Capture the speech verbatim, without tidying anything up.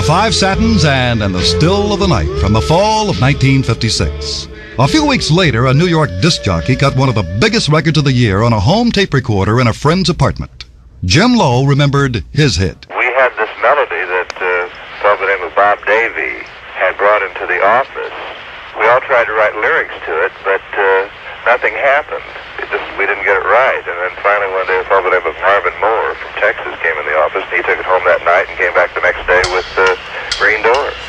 The Five Satins and In the Still of the Night from the fall of nineteen fifty-six. A few weeks later, a New York disc jockey cut one of the biggest records of the year on a home tape recorder in a friend's apartment. Jim Lowe remembered his hit. We had this melody that uh, fellow by the name of Bob Davey had brought into the office. We all tried to write lyrics to it, but uh, nothing happened. It just, we didn't get it right. And then finally one day a fellow by the name of Marvin Moore from Texas came in the office, and he took it home that night and came back the next day with uh, Green Door.